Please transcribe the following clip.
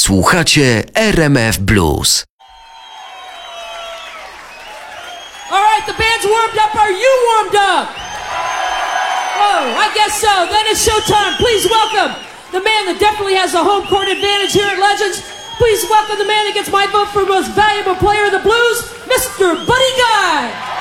Słuchacie RMF Blues. All right, the band's warmed up. Are you warmed up? Oh, I guess so. Then it's showtime. Please welcome the man that definitely has the home court advantage here at Legends. Please welcome the man that gets my vote for most valuable player of the blues, Mr. Buddy Guy.